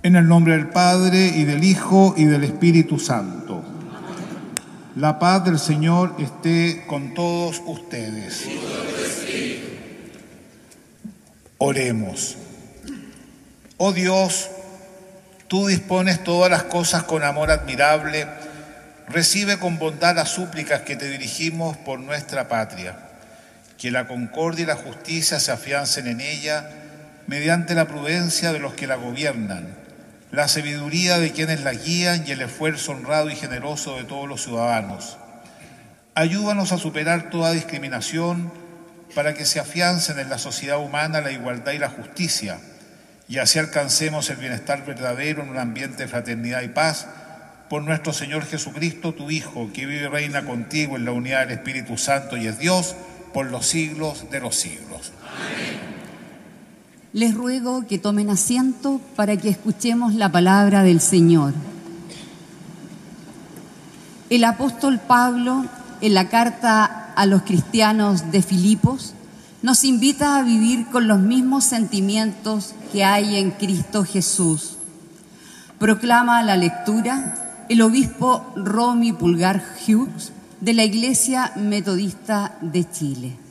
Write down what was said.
En el nombre del Padre, y del Hijo, y del Espíritu Santo. La paz del Señor esté con todos ustedes. Oremos. Oh Dios, tú dispones todas las cosas con amor admirable. Recibe con bondad las súplicas que te dirigimos por nuestra patria. Que la concordia y la justicia se afiancen en ella mediante la prudencia de los que la gobiernan, la sabiduría de quienes la guían y el esfuerzo honrado y generoso de todos los ciudadanos. Ayúdanos a superar toda discriminación para que se afiancen en la sociedad humana la igualdad y la justicia, y así alcancemos el bienestar verdadero en un ambiente de fraternidad y paz, por nuestro Señor Jesucristo, tu Hijo, que vive y reina contigo en la unidad del Espíritu Santo y es Dios por los siglos de los siglos. Amén. Les ruego que tomen asiento para que escuchemos la palabra del Señor. El apóstol Pablo, en la carta a los cristianos de Filipos, nos invita a vivir con los mismos sentimientos que hay en Cristo Jesús. Proclama la lectura el obispo Romy Pulgar Hughes de la Iglesia Metodista de Chile.